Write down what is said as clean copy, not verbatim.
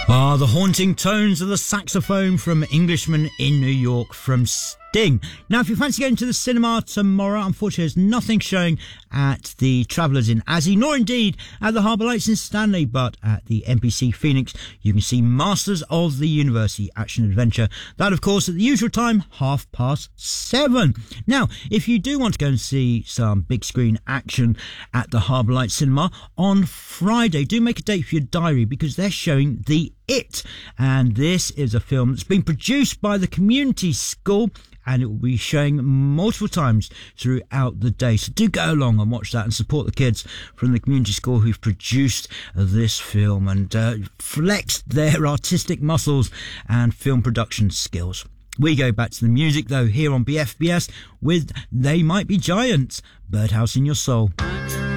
The haunting tones of the saxophone from Englishman in New York from Sting. Now, if you fancy going to the cinema tomorrow, unfortunately there's nothing showing at the Travellers in Azzy, nor indeed at the Harbour Lights in Stanley, but at the MPC Phoenix you can see Masters of the Universe, the action adventure. That, of course, at the usual time, 7:30. Now, if you do want to go and see some big screen action at the Harbour Lights Cinema on Friday, do make a date for your diary, because they're showing the It, and this is a film that's been produced by the Community School, and it will be showing multiple times throughout the day. So do go along and watch that and support the kids from the Community School who've produced this film and flexed their artistic muscles and film production skills. We go back to the music, though, here on BFBS with They Might Be Giants, Birdhouse in Your Soul.